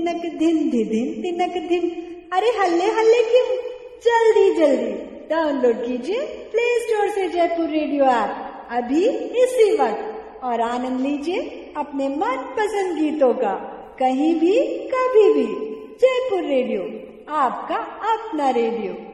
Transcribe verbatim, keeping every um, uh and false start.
धिनक धिन धिन तिनक धिन। अरे हल्ले हल्ले क्यों, जल्दी जल्दी डाउनलोड कीजिए प्ले स्टोर से जयपुर रेडियो ऐप अभी इसी वक्त और आनंद लीजिए अपने मनपसंद गीतों का, कहीं भी कभी भी। जयपुर रेडियो, आपका अपना रेडियो।